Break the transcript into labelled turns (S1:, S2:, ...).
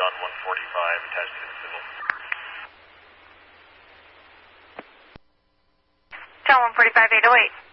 S1: on 145 attached to the civil.
S2: John 145, 808.